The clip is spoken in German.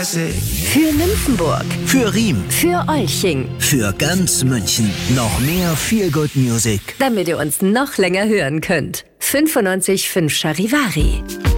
classic. Für Nymphenburg, Für Riem, für Olching, für ganz München. Noch mehr Feel Good Music. damit ihr uns noch länger hören könnt. 95.5 Charivari.